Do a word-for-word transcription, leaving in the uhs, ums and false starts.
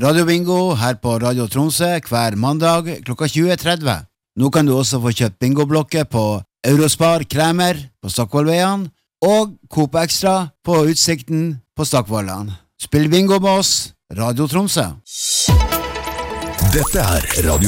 Radio Bingo her på Radio Tromsø hver mandag klokka tjue tretti. Nå kan du også få kjøpt bingoblokker på Eurospar Kremer på Stockvollveien og Coop Extra på Utsikten på Stockvollan. Spill bingo med oss, Radio Tromsø. Dette er Radio